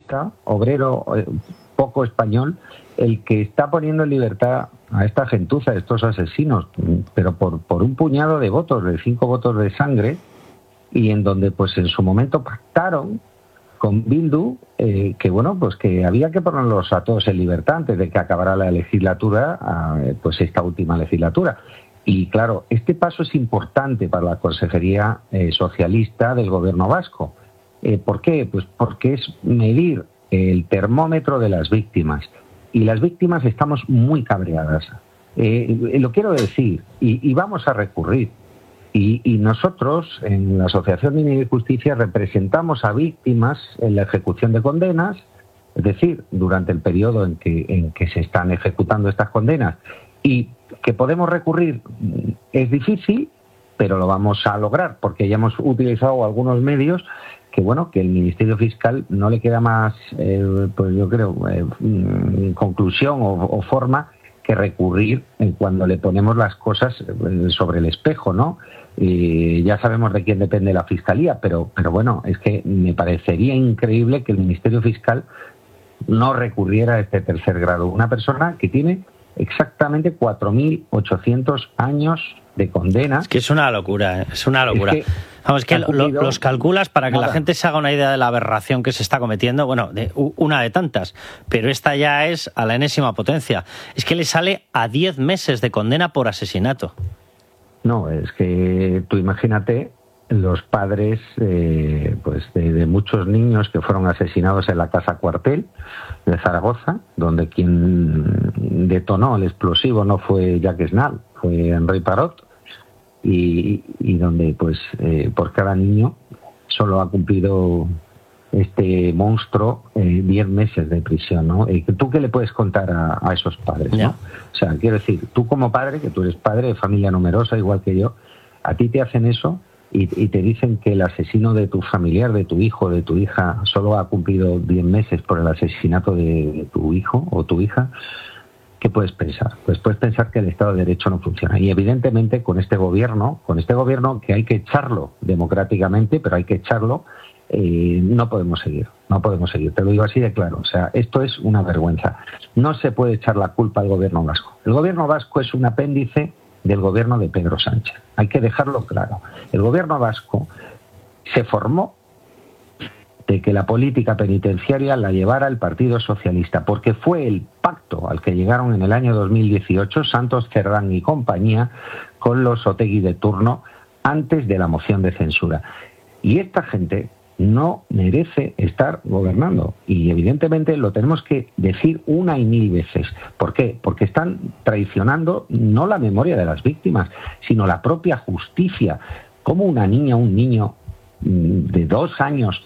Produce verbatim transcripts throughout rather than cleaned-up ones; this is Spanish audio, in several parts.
socialista, obrero, eh, poco español, el que está poniendo en libertad a esta gentuza, a estos asesinos, pero por, por un puñado de votos, de cinco votos de sangre, y en donde pues en su momento pactaron con Bildu eh, que bueno pues que había que ponerlos a todos en libertad antes de que acabara la legislatura, eh, pues esta última legislatura. Y claro, este paso es importante para la Consejería eh, Socialista del Gobierno vasco. Eh, ¿Por qué? Pues porque es medir el termómetro de las víctimas. Y las víctimas estamos muy cabreadas. Eh, lo quiero decir, y, y vamos a recurrir. Y, y nosotros, en la Asociación Dignidad y Justicia, representamos a víctimas en la ejecución de condenas, es decir, durante el periodo en que, en que se están ejecutando estas condenas. Y que podemos recurrir es difícil, pero lo vamos a lograr, porque ya hemos utilizado algunos medios que, bueno, que el Ministerio Fiscal no le queda más, eh, pues yo creo, eh, conclusión o, o forma que recurrir en cuando le ponemos las cosas sobre el espejo, ¿no? Y ya sabemos de quién depende la Fiscalía, pero, pero bueno, es que me parecería increíble que el Ministerio Fiscal no recurriera a este tercer grado. Una persona que tiene exactamente cuatro mil ochocientos años de condena. Es que es una locura, ¿eh? Es una locura. Es que Vamos, es que lo, los calculas para que nada. La gente se haga una idea de la aberración que se está cometiendo, bueno, de una de tantas, pero esta ya es a la enésima potencia. Es que le sale a diez meses de condena por asesinato. No, es que tú imagínate los padres eh, pues de, de muchos niños que fueron asesinados en la casa cuartel de Zaragoza, donde quien detonó el explosivo no fue Jacques Snall, fue Henri Parot, y, y donde pues eh, por cada niño solo ha cumplido este monstruo eh, diez meses de prisión, ¿no? Eh, ¿Tú qué le puedes contar a, a esos padres, ¿no? O sea, quiero decir, tú como padre, que tú eres padre de familia numerosa igual que yo, a ti te hacen eso y, y te dicen que el asesino de tu familiar, de tu hijo, de tu hija, solo ha cumplido diez meses por el asesinato de, de tu hijo o tu hija. ¿Qué puedes pensar? Pues puedes pensar que el Estado de Derecho no funciona. Y evidentemente con este gobierno, con este gobierno que hay que echarlo democráticamente, pero hay que echarlo, eh, no podemos seguir, no podemos seguir. Te lo digo así de claro. O sea, esto es una vergüenza. No se puede echar la culpa al gobierno vasco. El gobierno vasco es un apéndice del gobierno de Pedro Sánchez. Hay que dejarlo claro. El gobierno vasco se formó de que la política penitenciaria la llevara el Partido Socialista, porque fue el pacto al que llegaron en el año dos mil dieciocho Santos Cerdán y compañía con los Otegi de turno antes de la moción de censura. Y esta gente no merece estar gobernando. Y evidentemente lo tenemos que decir una y mil veces. ¿Por qué? Porque están traicionando no la memoria de las víctimas, sino la propia justicia. ¿Cómo una niña o un niño de dos años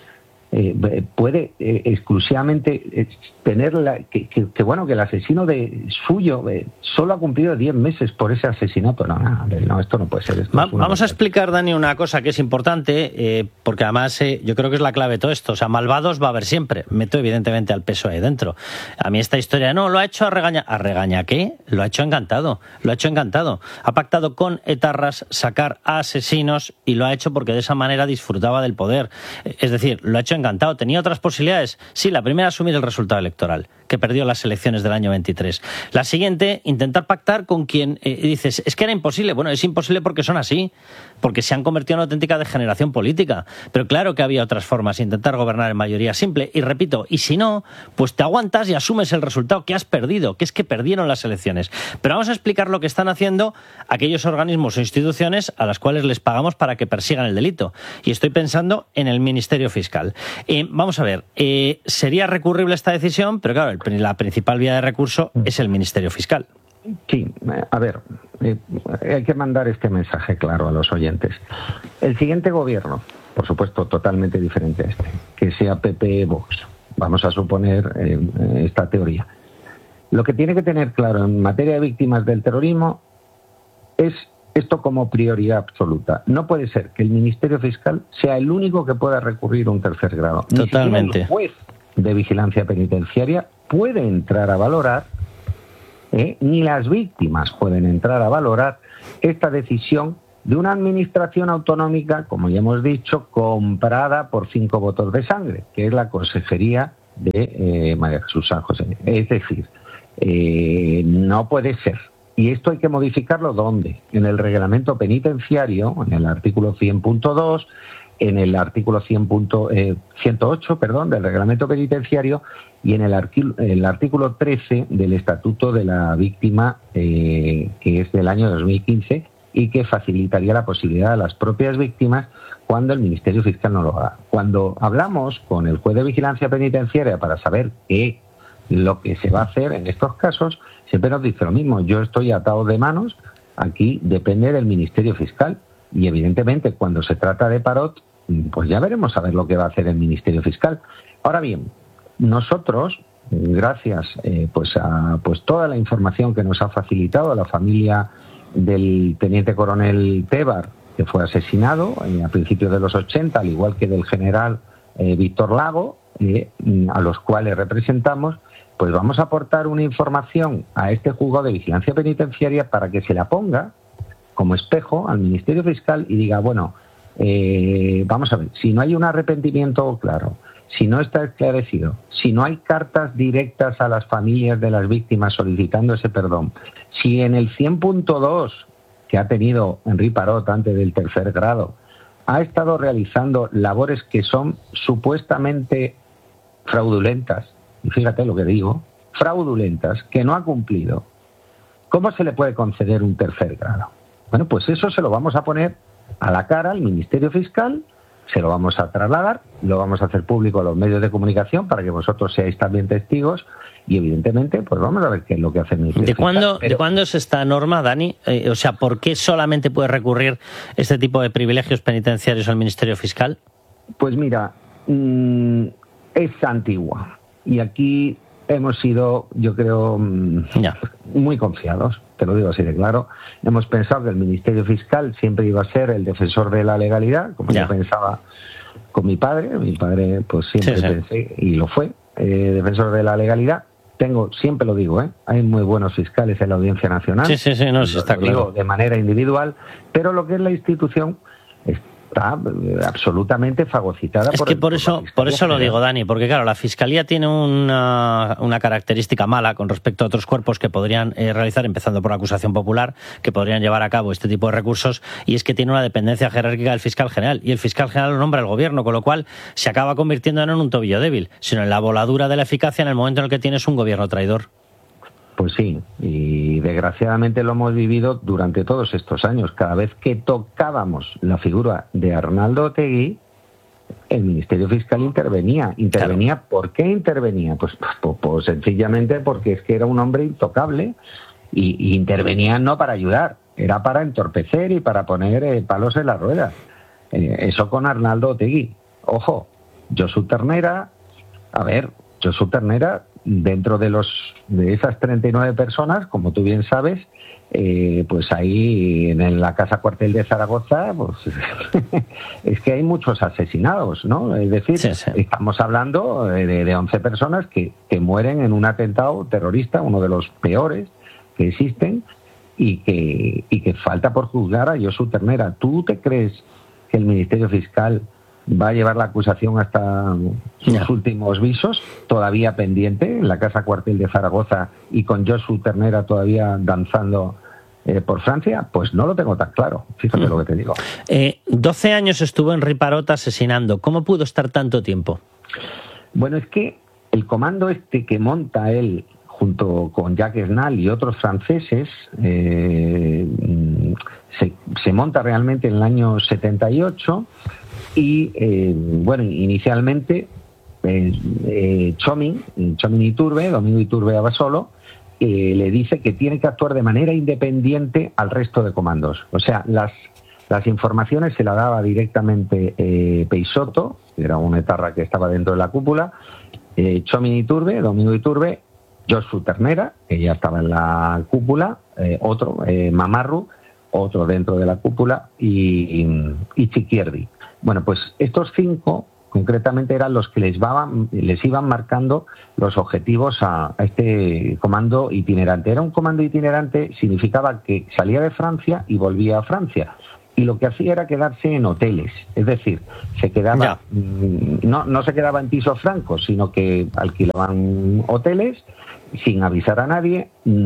Eh, puede eh, exclusivamente eh, tener la, que, que, que bueno que el asesino de suyo eh, solo ha cumplido diez meses por ese asesinato? No, no, no, esto no puede ser. Esto Va, es una vamos a explicar, Dani, una cosa que es importante, eh, porque además eh, yo creo que es la clave de todo esto. O sea, malvados va a haber siempre. Meto evidentemente al P S O E dentro. A mí esta historia, no, lo ha hecho a regaña. ¿A regaña qué? Lo ha hecho encantado. Lo ha hecho encantado. Ha pactado con etarras sacar a asesinos y lo ha hecho porque de esa manera disfrutaba del poder. Es decir, lo ha hecho encantado. ¿Tenía otras posibilidades? Sí, la primera, asumir el resultado electoral, que perdió las elecciones del año veintitrés. La siguiente, intentar pactar con quien eh, dices, es que era imposible. Bueno, es imposible porque son así, porque se han convertido en una auténtica degeneración política. Pero claro que había otras formas, intentar gobernar en mayoría simple. Y repito, y si no, pues te aguantas y asumes el resultado que has perdido, que es que perdieron las elecciones. Pero vamos a explicar lo que están haciendo aquellos organismos o instituciones a las cuales les pagamos para que persigan el delito. Y estoy pensando en el Ministerio Fiscal. Eh, vamos a ver, eh, sería recurrible esta decisión, pero claro, el, la principal vía de recurso es el Ministerio Fiscal. Sí, a ver, eh, hay que mandar este mensaje claro a los oyentes. El siguiente gobierno, por supuesto totalmente diferente a este, que sea P P Vox, vamos a suponer eh, esta teoría. Lo que tiene que tener claro en materia de víctimas del terrorismo es esto como prioridad absoluta. No puede ser que el Ministerio Fiscal sea el único que pueda recurrir a un tercer grado. Totalmente. Ni siquiera el juez de vigilancia penitenciaria puede entrar a valorar, eh, ni las víctimas pueden entrar a valorar esta decisión de una administración autonómica, como ya hemos dicho, comprada por cinco votos de sangre, que es la Consejería de eh, María Jesús San José. Es decir, eh, no puede ser. Y esto hay que modificarlo, ¿dónde? En el reglamento penitenciario, en el artículo cien punto dos, en el artículo cien, eh, ciento ocho, perdón, del reglamento penitenciario, y en el, arqui, el artículo trece del Estatuto de la Víctima, eh, que es del año dos mil quince, y que facilitaría la posibilidad a las propias víctimas cuando el Ministerio Fiscal no lo haga. Cuando hablamos con el juez de vigilancia penitenciaria para saber qué lo que se va a hacer en estos casos, siempre nos dice lo mismo: yo estoy atado de manos, aquí depende del Ministerio Fiscal. Y evidentemente cuando se trata de Parot, pues ya veremos a ver lo que va a hacer el Ministerio Fiscal. Ahora bien, nosotros, gracias eh, pues a pues toda la información que nos ha facilitado la familia del teniente coronel Tebar, que fue asesinado eh, a principios de los ochenta, al igual que del general eh, Víctor Lago, eh, a los cuales representamos, pues vamos a aportar una información a este juzgado de vigilancia penitenciaria para que se la ponga como espejo al Ministerio Fiscal y diga, bueno, eh, vamos a ver, si no hay un arrepentimiento claro, si no está esclarecido, si no hay cartas directas a las familias de las víctimas solicitando ese perdón, si en el cien punto dos que ha tenido Henri Parot antes del tercer grado ha estado realizando labores que son supuestamente fraudulentas, y fíjate lo que digo, fraudulentas, que no ha cumplido, ¿cómo se le puede conceder un tercer grado? Bueno, pues eso se lo vamos a poner a la cara al Ministerio Fiscal, se lo vamos a trasladar, lo vamos a hacer público a los medios de comunicación para que vosotros seáis también testigos y evidentemente pues vamos a ver qué es lo que hace el Ministerio ¿De Fiscal. cuándo, Pero... ¿De cuándo es esta norma, Dani? Eh, o sea, ¿por qué solamente puede recurrir este tipo de privilegios penitenciarios al Ministerio Fiscal? Pues mira, mmm, es antigua y aquí hemos sido, yo creo, ya. muy confiados, te lo digo así de claro. Hemos pensado que el Ministerio Fiscal siempre iba a ser el defensor de la legalidad, como ya. yo pensaba con mi padre. Mi padre, pues siempre sí, sí. pensé, y lo fue, eh, defensor de la legalidad. Tengo, siempre lo digo, ¿eh? hay muy buenos fiscales en la Audiencia Nacional. Sí, sí, sí, no, sí está lo claro. digo de manera individual, pero lo que es la institución está absolutamente fagocitada. Es por que el, por eso, por eso lo digo, Dani, porque claro, la Fiscalía tiene una, una característica mala con respecto a otros cuerpos que podrían eh, realizar, empezando por la acusación popular, que podrían llevar a cabo este tipo de recursos, y es que tiene una dependencia jerárquica del fiscal general, y el fiscal general lo nombra el gobierno, con lo cual se acaba convirtiendo no en un tobillo débil, sino en la voladura de la eficacia en el momento en el que tienes un gobierno traidor. Pues sí, y desgraciadamente lo hemos vivido durante todos estos años. Cada vez que tocábamos la figura de Arnaldo Otegi, el Ministerio Fiscal intervenía. ¿Intervenía? Claro. ¿Por qué intervenía? Pues, pues, pues sencillamente porque es que era un hombre intocable y, y intervenía no para ayudar, era para entorpecer y para poner eh, palos en las ruedas. Eh, eso con Arnaldo Otegi. Ojo, Josu Ternera, a ver, Josu Ternera... dentro de los de esas treinta y nueve personas, como tú bien sabes, eh, pues ahí en la casa cuartel de Zaragoza, pues es que hay muchos asesinados, ¿no? Es decir, sí, sí. estamos hablando de, de once personas que, que mueren en un atentado terrorista, uno de los peores que existen, y que, y que falta por juzgar a Josu Ternera. ¿Tú te crees que el Ministerio Fiscal va a llevar la acusación hasta sus no. últimos visos, todavía pendiente en la casa cuartel de Zaragoza y con Josu Ternera todavía danzando eh, por Francia? Pues no lo tengo tan claro, fíjate mm. lo que te digo. Eh, doce años estuvo Henri Parot asesinando. ¿Cómo pudo estar tanto tiempo? Bueno, es que el comando este que monta él junto con Jacques Esnal y otros franceses eh, se, se monta realmente en el año setenta y ocho. Y, eh, bueno, inicialmente eh, eh, Chomin, Chomin Iturbe, Domingo Iturbe Abasolo, eh, le dice que tiene que actuar de manera independiente al resto de comandos. O sea, las, las informaciones se las daba directamente eh, Peixoto, que era un etarra que estaba dentro de la cúpula, eh, Chomin Iturbe, Domingo Iturbe, Josu Ternera, que ya estaba en la cúpula, eh, otro, eh, Mamarru, otro dentro de la cúpula, y, y, y Chiquierdi. Bueno, pues estos cinco concretamente eran los que les, iban, les iban marcando los objetivos a, a este comando itinerante. Era un comando itinerante, significaba que salía de Francia y volvía a Francia. Y y lo que hacía era quedarse en hoteles, es decir, se quedaba no, no se quedaba en pisos francos, sino que alquilaban hoteles sin avisar a nadie,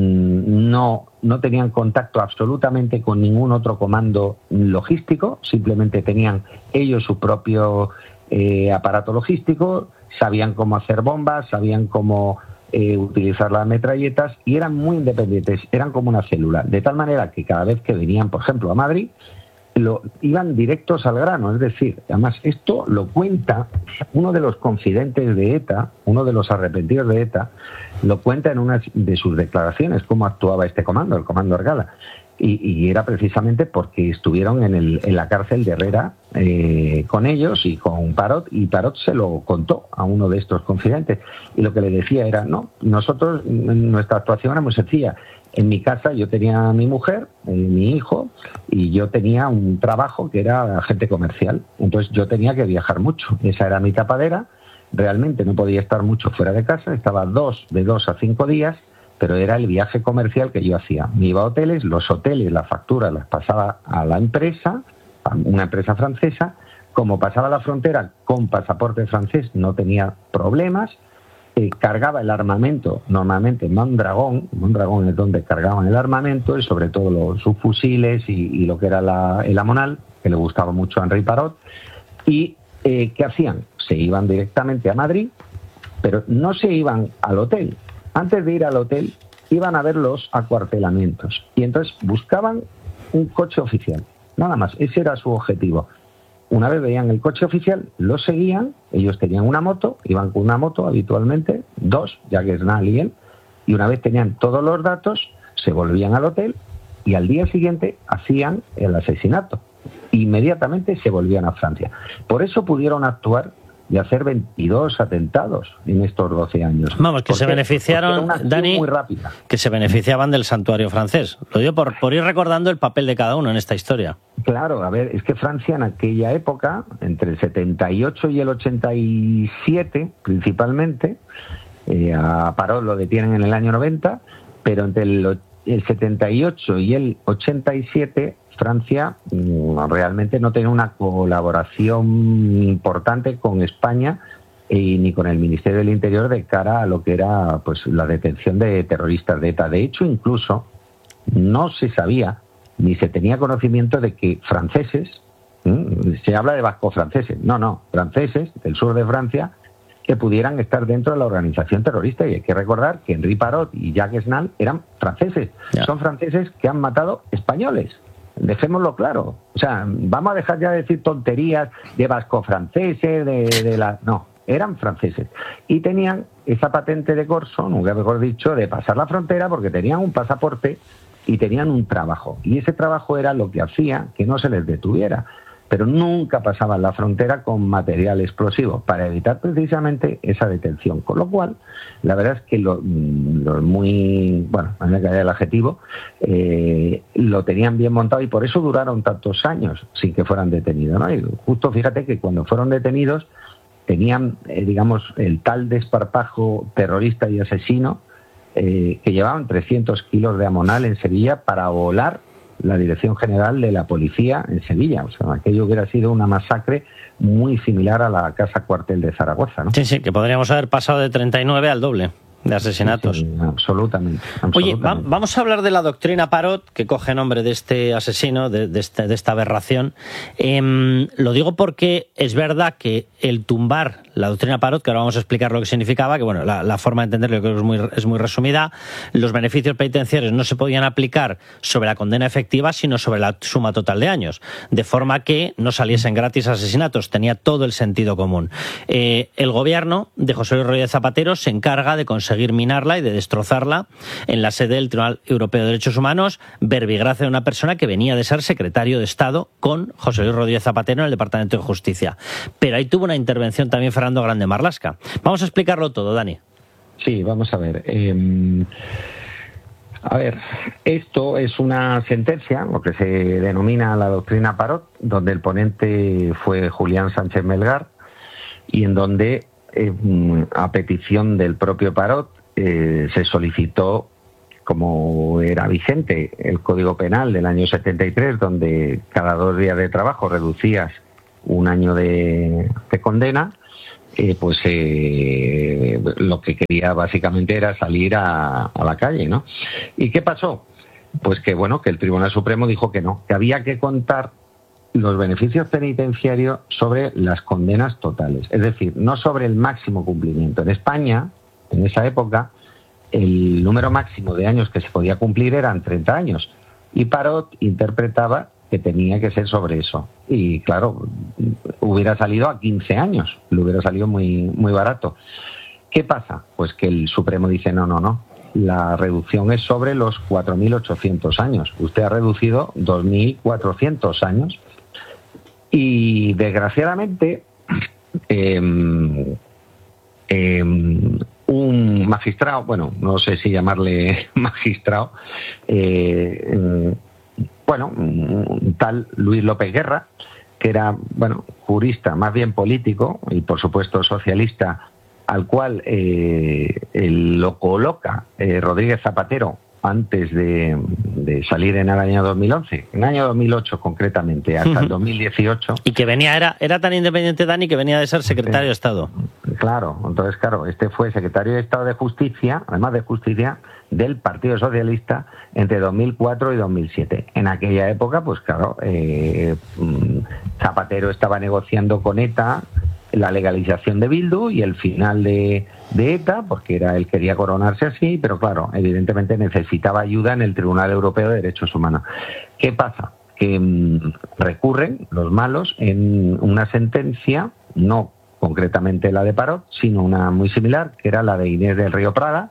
no, no tenían contacto absolutamente con ningún otro comando logístico, simplemente tenían ellos su propio eh, aparato logístico, sabían cómo hacer bombas, sabían cómo eh, utilizar las metralletas y eran muy independientes, eran como una célula, de tal manera que cada vez que venían, por ejemplo, a Madrid, lo, iban directos al grano, es decir, además esto lo cuenta uno de los confidentes de ETA, uno de los arrepentidos de ETA, lo cuenta en una de sus declaraciones, cómo actuaba este comando, el comando Argala, y, y era precisamente porque estuvieron en, el, en la cárcel de Herrera eh, con ellos y con Parot, y Parot se lo contó a uno de estos confidentes, y lo que le decía era, no, nosotros, nuestra actuación era muy sencilla. En mi casa yo tenía a mi mujer, eh, mi hijo, y yo tenía un trabajo que era agente comercial. Entonces yo tenía que viajar mucho. Esa era mi tapadera. Realmente no podía estar mucho fuera de casa. Estaba dos, de dos a cinco días, pero era el viaje comercial que yo hacía. Me iba a hoteles, los hoteles, las facturas las pasaba a la empresa, a una empresa francesa. Como pasaba la frontera con pasaporte francés, no tenía problemas. Eh, cargaba el armamento normalmente en Mondragón. Mondragón es donde cargaban el armamento y sobre todo los subfusiles y, y lo que era la, el Amonal, que le gustaba mucho a Henri Parot. Y eh, ¿qué hacían? Se iban directamente a Madrid, pero no se iban al hotel. Antes de ir al hotel iban a ver los acuartelamientos y entonces buscaban un coche oficial, nada más. Ese era su objetivo. Una vez veían el coche oficial, lo seguían, ellos tenían una moto, iban con una moto habitualmente, dos, Jacques Nal y él, y una vez tenían todos los datos, se volvían al hotel y al día siguiente hacían el asesinato. Inmediatamente se volvían a Francia. Por eso pudieron actuar y hacer veintidós atentados en estos doce años. Vamos, que se beneficiaron, Dani, muy rápida. que se beneficiaban del santuario francés. Lo digo por, por ir recordando el papel de cada uno en esta historia. Claro, a ver, es que Francia en aquella época, entre el setenta y ocho y el ochenta y siete principalmente, eh, a Parot lo detienen en el año noventa, pero entre el, el setenta y ocho y el ochenta y siete Francia mmm, realmente no tenía una colaboración importante con España y ni con el Ministerio del Interior de cara a lo que era pues la detención de terroristas de ETA. De hecho, incluso no se sabía ni se tenía conocimiento de que franceses, ¿eh? Se habla de vasco-franceses, no, no, franceses del sur de Francia, que pudieran estar dentro de la organización terrorista. Y hay que recordar que Henri Parot y Jacques Nal eran franceses, yeah. Son franceses que han matado españoles. Dejémoslo claro. O sea, vamos a dejar ya de decir tonterías de vasco-franceses, de, de la... No, eran franceses. Y tenían esa patente de corso, nunca mejor dicho, de pasar la frontera porque tenían un pasaporte y tenían un trabajo. Y ese trabajo era lo que hacía que no se les detuviera. Pero nunca pasaban la frontera con material explosivo para evitar precisamente esa detención. Con lo cual, la verdad es que lo, lo muy, bueno, a mí me cae el adjetivo, eh, lo tenían bien montado y por eso duraron tantos años sin que fueran detenidos, ¿no? Y justo fíjate que cuando fueron detenidos tenían, eh, digamos, el tal desparpajo terrorista y asesino eh, que llevaban trescientos kilos de Amonal en Sevilla para volar la Dirección General de la Policía en Sevilla. O sea, aquello hubiera sido una masacre muy similar a la Casa Cuartel de Zaragoza, ¿no? Sí, sí, que podríamos haber pasado de treinta y nueve al doble de asesinatos. Sí, sí, absolutamente, absolutamente. Oye, va, vamos a hablar de la doctrina Parot, que coge nombre de este asesino, de, de, este, de esta aberración. Eh, lo digo porque es verdad que el tumbar la doctrina Parot, que ahora vamos a explicar lo que significaba, que bueno, la, la forma de entenderlo creo que es muy, es muy resumida, los beneficios penitenciarios no se podían aplicar sobre la condena efectiva, sino sobre la suma total de años, de forma que no saliesen gratis asesinatos, tenía todo el sentido común. Eh, el gobierno de José Luis Rodríguez Zapatero se encarga de conseguir minarla y de destrozarla en la sede del Tribunal Europeo de Derechos Humanos, verbigracia de una persona que venía de ser secretario de Estado con José Luis Rodríguez Zapatero en el Departamento de Justicia. Pero ahí tuvo una intervención también Fernando Grande Marlaska. Vamos a explicarlo todo, Dani. Sí, vamos a ver. Eh, a ver, esto es una sentencia, lo que se denomina la doctrina Parot, donde el ponente fue Julián Sánchez Melgar y en donde a petición del propio Parot, eh, se solicitó como era vigente el Código Penal del año setenta y tres, donde cada dos días de trabajo reducías un año de, de condena, eh, pues eh, lo que quería básicamente era salir a, a la calle, ¿no? ¿Y qué pasó? Pues que, bueno, que el Tribunal Supremo dijo que no, que había que contar los beneficios penitenciarios sobre las condenas totales, es decir, no sobre el máximo cumplimiento. En España, en esa época, el número máximo de años que se podía cumplir eran treinta años, y Parot interpretaba que tenía que ser sobre eso. Y claro, hubiera salido a quince años, le hubiera salido muy, muy barato. ¿Qué pasa? Pues que el Supremo dice no, no, no. La reducción es sobre los cuatro mil ochocientos años. Usted ha reducido dos mil cuatrocientos años. Y desgraciadamente, eh, eh, un magistrado, bueno, no sé si llamarle magistrado, eh, bueno, un tal Luis López Guerra, que era, bueno, jurista, más bien político y por supuesto socialista, al cual eh, lo coloca eh, Rodríguez Zapatero antes de, de salir en el año dos mil once, en el año dos mil ocho concretamente, hasta uh-huh. el dos mil dieciocho. Y que venía, era, era tan independiente, Dani, que venía de ser secretario sí. de Estado. Claro, entonces, claro, este fue secretario de Estado de Justicia, además de Justicia, del Partido Socialista entre dos mil cuatro y dos mil siete. En aquella época, pues claro, eh, Zapatero estaba negociando con ETA la legalización de Bildu y el final de, de ETA, porque era él quería coronarse así, pero claro, evidentemente necesitaba ayuda en el Tribunal Europeo de Derechos Humanos. ¿Qué pasa? Que mmm, recurren los malos en una sentencia, no concretamente la de Parot, sino una muy similar, que era la de Inés del Río Prada,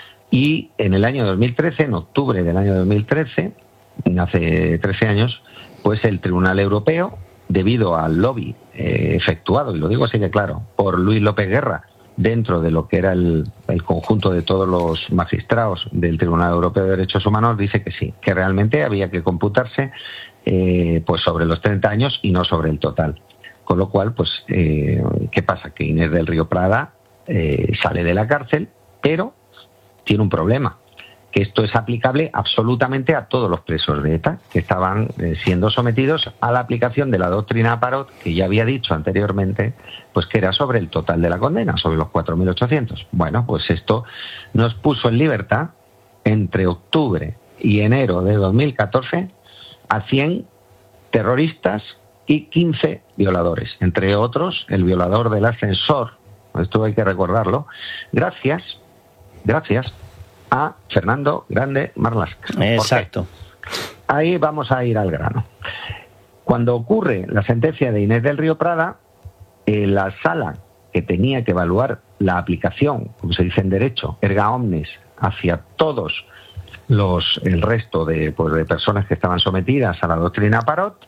y en el año dos mil trece, en octubre del año dos mil trece, hace trece años, pues el Tribunal Europeo, debido al lobby eh, efectuado, y lo digo así de claro, por Luis López Guerra, dentro de lo que era el, el conjunto de todos los magistrados del Tribunal Europeo de Derechos Humanos, dice que sí, que realmente había que computarse eh, pues sobre los treinta años y no sobre el total. Con lo cual, pues, eh, ¿qué pasa? Que Inés del Río Prada eh, sale de la cárcel, pero tiene un problema, que esto es aplicable absolutamente a todos los presos de ETA que estaban eh, siendo sometidos a la aplicación de la doctrina Parot, que ya había dicho anteriormente, pues que era sobre el total de la condena, sobre los cuatro mil ochocientos. Bueno, pues esto nos puso en libertad entre octubre y enero de dos mil catorce a cien terroristas y quince violadores, entre otros el violador del ascensor, esto hay que recordarlo, gracias, gracias a Fernando Grande Marlaska. Exacto. Ahí vamos a ir al grano. Cuando ocurre la sentencia de Inés del Río Prada, eh, la sala que tenía que evaluar la aplicación, como se dice en derecho, erga omnes, hacia todos los el resto de, pues, de personas que estaban sometidas a la doctrina Parot,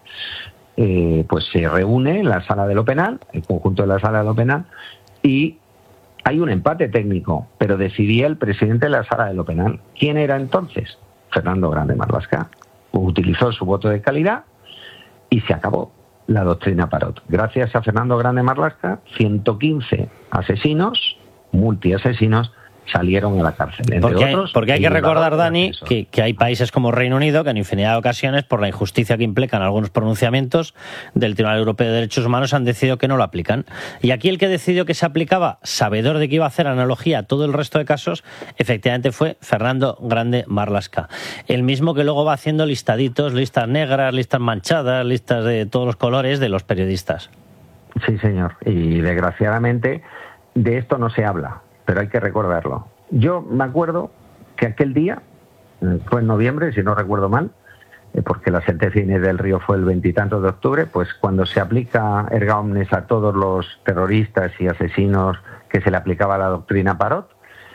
eh, pues se reúne en la sala de lo penal, el conjunto de la sala de lo penal, y hay un empate técnico, pero decidía el presidente de la sala de lo penal. ¿Quién era entonces? Fernando Grande Marlaska. Utilizó su voto de calidad y se acabó la doctrina Parot. Gracias a Fernando Grande Marlaska, ciento quince asesinos, multiasesinos, salieron a la cárcel. Entre porque, hay, otros, porque hay que recordar, Dani, que, que hay países como Reino Unido que en infinidad de ocasiones, por la injusticia que implican algunos pronunciamientos del Tribunal Europeo de Derechos Humanos, han decidido que no lo aplican. Y aquí el que decidió que se aplicaba, sabedor de que iba a hacer analogía a todo el resto de casos, efectivamente fue Fernando Grande Marlaska. El mismo que luego va haciendo listaditos, listas negras, listas manchadas, listas de todos los colores de los periodistas. Sí, señor. Y desgraciadamente de esto no se habla, pero hay que recordarlo. Yo me acuerdo que aquel día, fue en noviembre, si no recuerdo mal, porque la sentencia Inés del Río fue el veintitantos de octubre, pues cuando se aplica erga omnes a todos los terroristas y asesinos que se le aplicaba la doctrina Parot,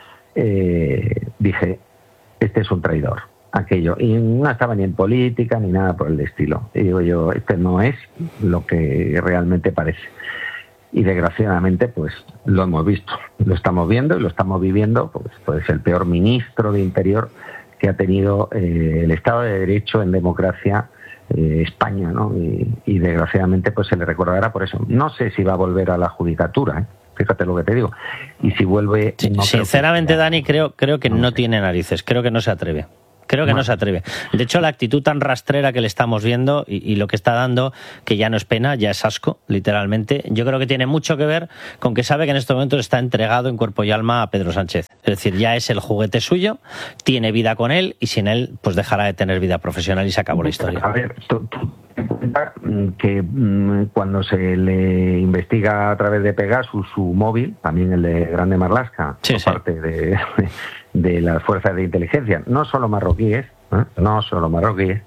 eh, dije, este es un traidor, aquello. Y no estaba ni en política ni nada por el estilo. Y digo yo, este no es lo que realmente parece. Y desgraciadamente pues lo hemos visto, lo estamos viendo y lo estamos viviendo, pues, pues el peor ministro de Interior que ha tenido eh, el Estado de Derecho en democracia eh, España, ¿no? Y, y desgraciadamente pues se le recordará por eso. No sé si va a volver a la judicatura, ¿eh? fíjate lo que te digo. Y si vuelve... Sí, no sinceramente, que... Dani, creo, creo que no, no tiene narices, creo que no se atreve. Creo que no. no se atreve. De hecho, la actitud tan rastrera que le estamos viendo y, y lo que está dando, que ya no es pena, ya es asco, literalmente, yo creo que tiene mucho que ver con que sabe que en estos momentos está entregado en cuerpo y alma a Pedro Sánchez. Es decir, ya es el juguete suyo, tiene vida con él y sin él pues dejará de tener vida profesional y se acabó la historia. A ver, tú, tú, que cuando se le investiga a través de Pegasus su móvil, también el de Grande Marlaska, sí, por sí. parte de... de las fuerzas de inteligencia, no solo marroquíes, ¿eh? no solo marroquíes,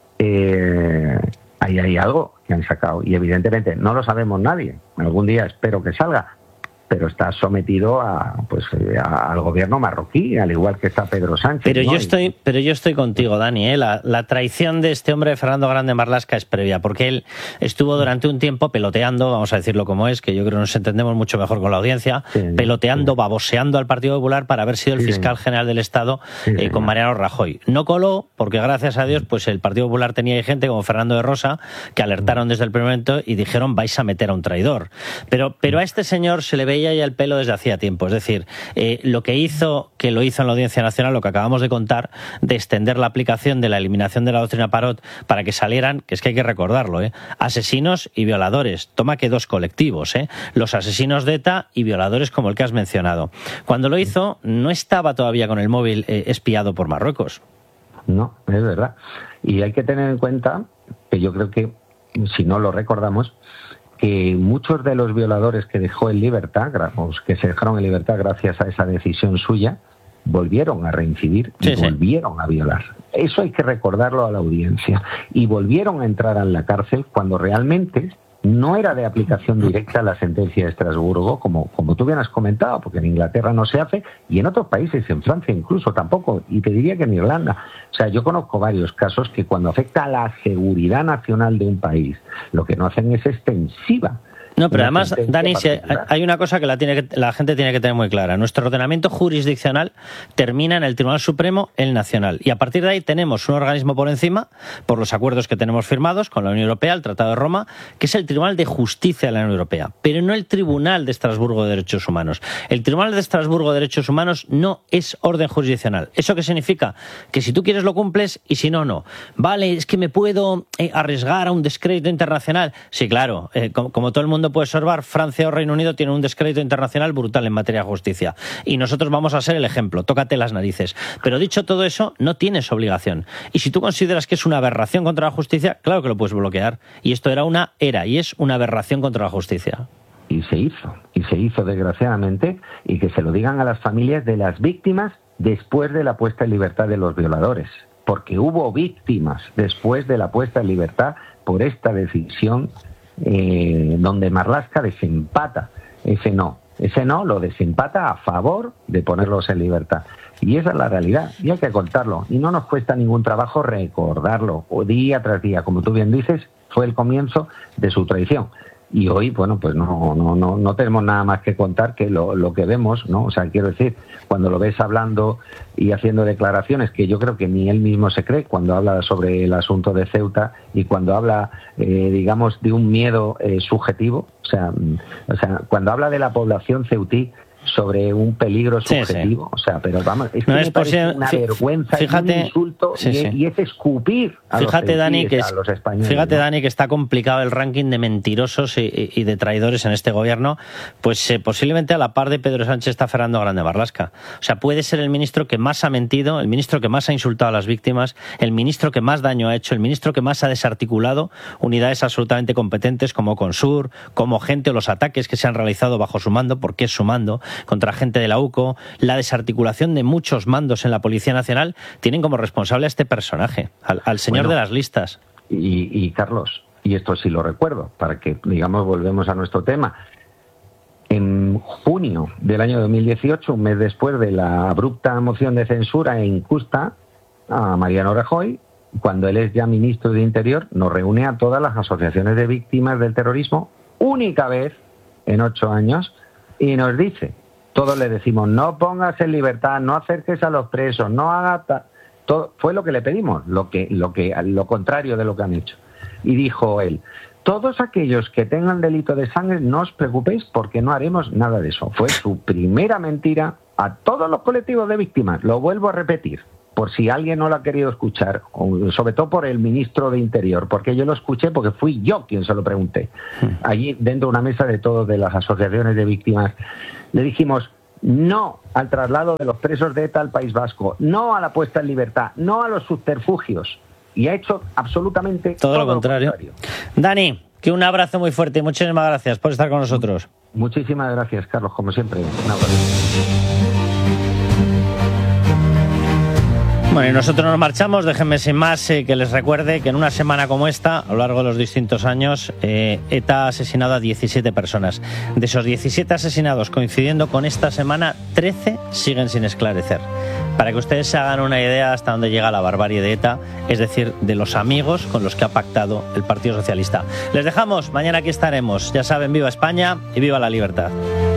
eh, ahí hay algo que han sacado y evidentemente no lo sabemos nadie. Algún día espero que salga, pero está sometido a, pues, a, al gobierno marroquí, al igual que está Pedro Sánchez. Pero ¿no? yo estoy, pero yo estoy contigo, Dani, ¿eh? la, la traición de este hombre, Fernando Grande Marlaska, es previa, porque él estuvo durante un tiempo peloteando, vamos a decirlo como es, que yo creo que nos entendemos mucho mejor con la audiencia, sí, peloteando, sí. baboseando al Partido Popular para haber sido el sí, fiscal sí. general del Estado sí, eh, con Mariano Rajoy. No coló, porque gracias a Dios, pues el Partido Popular tenía ahí gente como Fernando de Rosa, que alertaron desde el primer momento y dijeron, vais a meter a un traidor. Pero, pero a este señor se le veía ya el pelo desde hacía tiempo, es decir, eh, lo que hizo, que lo hizo en la Audiencia Nacional, lo que acabamos de contar, de extender la aplicación de la eliminación de la doctrina Parot para que salieran, que es que hay que recordarlo, ¿eh? asesinos y violadores. Toma que dos colectivos, ¿eh? los asesinos de ETA y violadores como el que has mencionado. Cuando lo hizo, no estaba todavía con el móvil eh, espiado por Marruecos. No, es verdad. Y hay que tener en cuenta que yo creo que, si no lo recordamos, que muchos de los violadores que dejó en libertad, que se dejaron en libertad gracias a esa decisión suya, volvieron a reincidir y sí, volvieron sí. a violar. Eso hay que recordarlo a la audiencia. Y volvieron a entrar en la cárcel cuando realmente no era de aplicación directa la sentencia de Estrasburgo, como, como tú bien has comentado, porque en Inglaterra no se hace, y en otros países, en Francia incluso tampoco, y te diría que en Irlanda. O sea, yo conozco varios casos que cuando afecta a la seguridad nacional de un país, lo que no hacen es extensiva. No, pero además, Dani, si hay una cosa que la, tiene que la gente tiene que tener muy clara. Nuestro ordenamiento jurisdiccional termina en el Tribunal Supremo, el nacional. Y a partir de ahí tenemos un organismo por encima, por los acuerdos que tenemos firmados con la Unión Europea, el Tratado de Roma, que es el Tribunal de Justicia de la Unión Europea, pero no el Tribunal de Estrasburgo de Derechos Humanos. El Tribunal de Estrasburgo de Derechos Humanos no es orden jurisdiccional. ¿Eso qué significa? Que si tú quieres lo cumples y si no, no. Vale, es que me puedo eh, arriesgar a un descrédito internacional. Sí, claro, eh, como, como todo el mundo puede observar, Francia o Reino Unido tienen un descrédito internacional brutal en materia de justicia y nosotros vamos a ser el ejemplo, tócate las narices. Pero dicho todo eso, no tienes obligación. Y si tú consideras que es una aberración contra la justicia, claro que lo puedes bloquear. Y esto era una era y es una aberración contra la justicia. Y se hizo, y se hizo desgraciadamente, y que se lo digan a las familias de las víctimas después de la puesta en libertad de los violadores, porque hubo víctimas después de la puesta en libertad por esta decisión. Eh, donde Marlaska desempata ese no, ese no lo desempata a favor de ponerlos en libertad. Y esa es la realidad, y hay que contarlo, y no nos cuesta ningún trabajo recordarlo, o día tras día, como tú bien dices, fue el comienzo de su traición. Y hoy, bueno, pues no no no no tenemos nada más que contar que lo, lo que vemos, ¿no? O sea, quiero decir, cuando lo ves hablando y haciendo declaraciones que yo creo que ni él mismo se cree, cuando habla sobre el asunto de Ceuta y cuando habla, eh, digamos, de un miedo eh, subjetivo, o sea, o sea, cuando habla de la población ceutí sobre un peligro subjetivo, sí, sí. o sea, pero vamos, es que no me es parece una vergüenza, fíjate, y un insulto, sí, y, sí. y es escupir a fíjate, los Dani, que es, a los españoles. Fíjate, ¿no? Dani, que está complicado el ranking de mentirosos y, y de traidores en este gobierno, pues eh, posiblemente a la par de Pedro Sánchez está Fernando Grande Marlaska. O sea, puede ser el ministro que más ha mentido, el ministro que más ha insultado a las víctimas, el ministro que más daño ha hecho, el ministro que más ha desarticulado unidades absolutamente competentes como Consur, como gente o los ataques que se han realizado bajo su mando, porque es su mando, contra gente de la U C O, la desarticulación de muchos mandos en la Policía Nacional, tienen como responsable a este personaje, al, al señor bueno, de las listas. Y, y Carlos, y esto sí lo recuerdo, para que, digamos, volvemos a nuestro tema. En junio del año dos mil dieciocho, un mes después de la abrupta moción de censura e injusta a Mariano Rajoy, cuando él es ya ministro de Interior, nos reúne a todas las asociaciones de víctimas del terrorismo, única vez en ocho años, y nos dice... Todos le decimos, no pongas en libertad, no acerques a los presos, no hagas... Todo, fue lo que le pedimos, lo que, lo que, lo contrario de lo que han hecho. Y dijo él, todos aquellos que tengan delito de sangre, no os preocupéis porque no haremos nada de eso. Fue su primera mentira a todos los colectivos de víctimas. Lo vuelvo a repetir, por si alguien no lo ha querido escuchar, sobre todo por el ministro de Interior, porque yo lo escuché porque fui yo quien se lo pregunté. Allí, dentro de una mesa de todos de las asociaciones de víctimas, le dijimos no al traslado de los presos de ETA al País Vasco, no a la puesta en libertad, no a los subterfugios. Y ha hecho absolutamente todo, todo lo, contrario. lo contrario. Dani, que un abrazo muy fuerte y muchísimas gracias por estar con nosotros. Muchísimas gracias, Carlos, como siempre. Un abrazo. Bueno, y nosotros nos marchamos. Déjenme sin más eh, que les recuerde que en una semana como esta, a lo largo de los distintos años, eh, ETA ha asesinado a diecisiete personas. De esos diecisiete asesinados, coincidiendo con esta semana, trece siguen sin esclarecer. Para que ustedes se hagan una idea hasta dónde llega la barbarie de ETA, es decir, de los amigos con los que ha pactado el Partido Socialista. Les dejamos, mañana aquí estaremos. Ya saben, viva España y viva la libertad.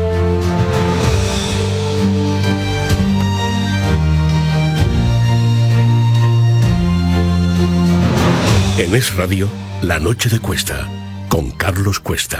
En Es Radio, La Noche de Cuesta, con Carlos Cuesta.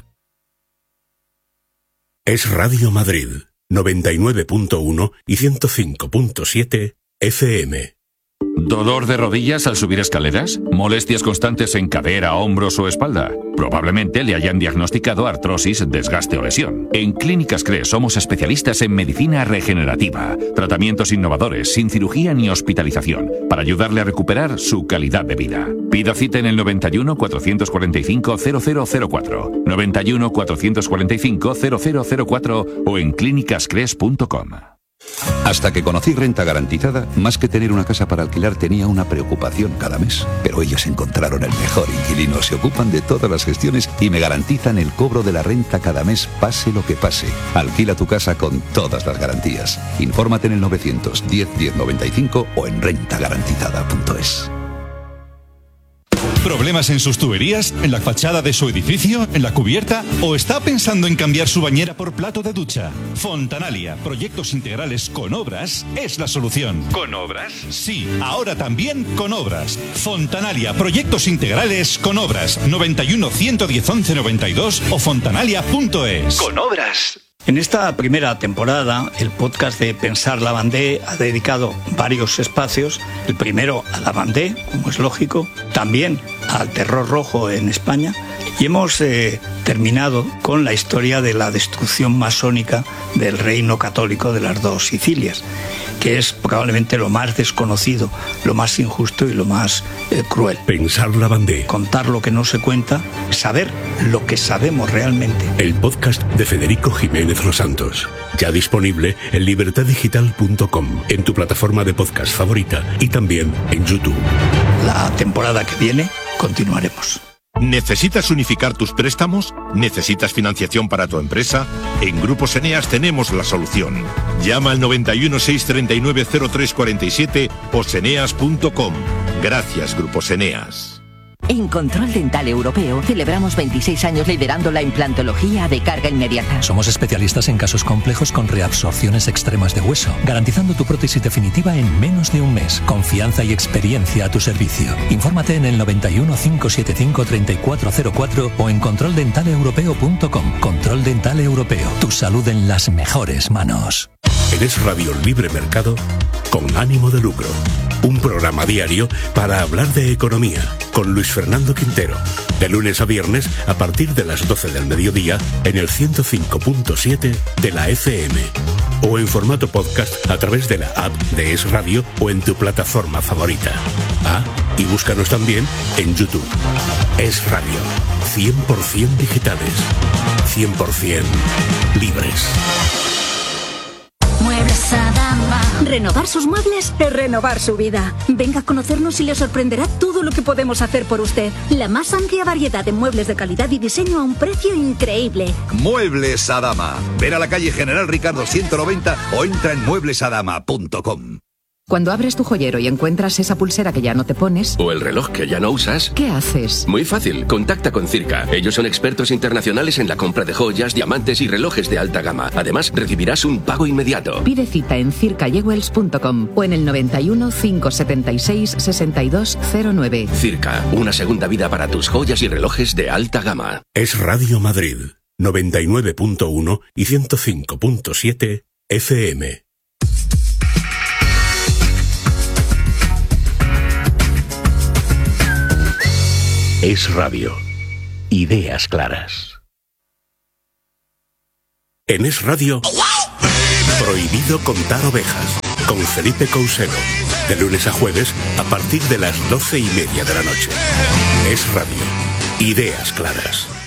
Es Radio Madrid, noventa y nueve punto uno y ciento cinco punto siete F M. ¿Dolor de rodillas al subir escaleras? ¿Molestias constantes en cadera, hombros o espalda? Probablemente le hayan diagnosticado artrosis, desgaste o lesión. En Clínicas C R E somos especialistas en medicina regenerativa, tratamientos innovadores, sin cirugía ni hospitalización, para ayudarle a recuperar su calidad de vida. Pida cita en el noventa y uno, cuatrocientos cuarenta y cinco, cero cero cero cuatro, noventa y uno, cuatrocientos cuarenta y cinco, cero cero cero cuatro o en clínicas cres punto com. Hasta que conocí Renta Garantizada, más que tener una casa para alquilar tenía una preocupación cada mes. Pero ellos encontraron el mejor inquilino, se ocupan de todas las gestiones y me garantizan el cobro de la renta cada mes, pase lo que pase. Alquila tu casa con todas las garantías. Infórmate en el novecientos diez diez noventa y cinco o en renta garantizada punto es. ¿Problemas en sus tuberías? ¿En la fachada de su edificio? ¿En la cubierta? ¿O está pensando en cambiar su bañera por plato de ducha? Fontanalia, proyectos integrales con obras, es la solución. ¿Con obras? Sí, ahora también con obras. Fontanalia, proyectos integrales con obras. noventa y uno, ciento diez, once noventa y dos o fontanalia punto es. Con obras. En esta primera temporada, el podcast de Pensar Lavandé ha dedicado varios espacios. El primero a Lavandé, como es lógico, también al terror rojo en España. Y hemos eh, terminado con la historia de la destrucción masónica del reino católico de las dos Sicilias, que es probablemente lo más desconocido, lo más injusto y lo más eh, cruel. Pensar Lavandé. Contar lo que no se cuenta, saber lo que sabemos realmente. El podcast de Federico Jiménez Los Santos. Ya disponible en libertad digital punto com, en tu plataforma de podcast favorita y también en YouTube. La temporada que viene continuaremos. ¿Necesitas unificar tus préstamos? ¿Necesitas financiación para tu empresa? En Grupos Eneas tenemos la solución. Llama al noventa y uno, seiscientos treinta y nueve, cero tres cuarenta y siete o seneas punto com. Gracias, Grupos Eneas. En Control Dental Europeo celebramos veintiséis años liderando la implantología de carga inmediata. Somos especialistas en casos complejos con reabsorciones extremas de hueso, garantizando tu prótesis definitiva en menos de un mes. Confianza y experiencia a tu servicio. Infórmate en el noventa y uno, cinco siete cinco, treinta y cuatro cero cuatro o en control dental europeo punto com. Control Dental Europeo. Tu salud en las mejores manos. Eres Radio Libre Mercado con ánimo de lucro. Un programa diario para hablar de economía con Luis Fernando Quintero. De lunes a viernes a partir de las doce del mediodía en el ciento cinco punto siete de la F M. O en formato podcast a través de la app de Es Radio o en tu plataforma favorita. Ah, y búscanos también en YouTube. Es Radio. cien por ciento digitales. cien por ciento libres. Muebles Adama. Renovar sus muebles es renovar su vida. Venga a conocernos y le sorprenderá todo lo que podemos hacer por usted. La más amplia variedad de muebles de calidad y diseño a un precio increíble. Muebles Adama. Ven a la calle General Ricardo ciento noventa o entra en muebles adama punto com. Cuando abres tu joyero y encuentras esa pulsera que ya no te pones... O el reloj que ya no usas... ¿Qué haces? Muy fácil, contacta con Circa. Ellos son expertos internacionales en la compra de joyas, diamantes y relojes de alta gama. Además, recibirás un pago inmediato. Pide cita en circa jewels punto com o en el noventa y uno, cinco setenta y seis, sesenta y dos cero nueve. Circa, una segunda vida para tus joyas y relojes de alta gama. Es Radio Madrid, noventa y nueve punto uno y ciento cinco punto siete F M. Es Radio. Ideas claras. En Es Radio, prohibido contar ovejas, con Felipe Couselo, de lunes a jueves a partir de las doce y media de la noche. Es Radio. Ideas claras.